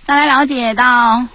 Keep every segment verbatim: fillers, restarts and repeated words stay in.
再来了解到，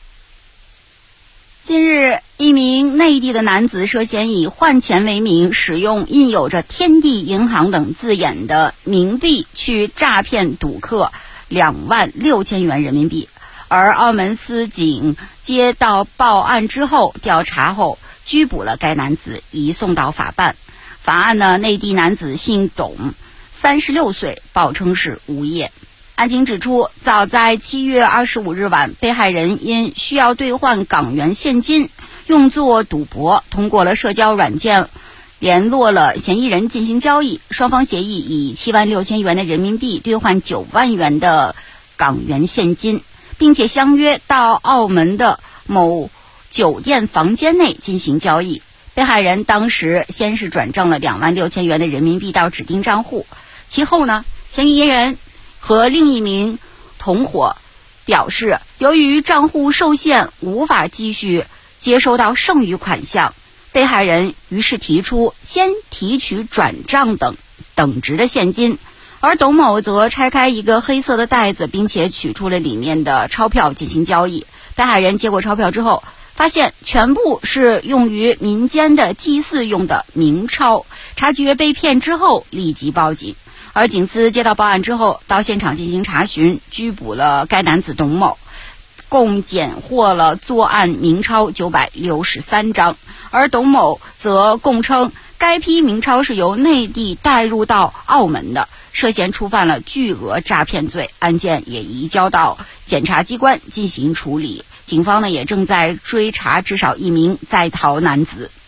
近日一名内地的男子涉嫌以换钱为名，使用印有着天地银行等字眼的冥币去诈骗赌客两万六千元人民币。而澳门司警接到报案之后，调查后拘捕了该男子，移送到法办。法案呢，内地男子姓董，三十六岁，报称是无业。案情指出，早在七月二十五日晚，被害人因需要兑换港元现金用作赌博，通过了社交软件联络了嫌疑人进行交易，双方协议以七万六千元的人民币兑换九万元的港元现金，并且相约到澳门的某酒店房间内进行交易。被害人当时先是转账了两万六千元的人民币到指定账户，其后呢，嫌疑人和另一名同伙表示，由于账户受限，无法继续接收到剩余款项，被害人于是提出先提取转账等等值的现金，而董某则拆开一个黑色的袋子，并且取出了里面的钞票进行交易。被害人接过钞票之后，发现全部是用于民间的祭祀用的冥钞，察觉被骗之后立即报警。而警司接到报案之后，到现场进行查询，拘捕了该男子董某，共检获了作案冥钞九百六十三张。而董某则供称，该批冥钞是由内地带入到澳门的，涉嫌触犯了巨额诈骗罪，案件也移交到检察机关进行处理。警方呢也正在追查至少一名在逃男子。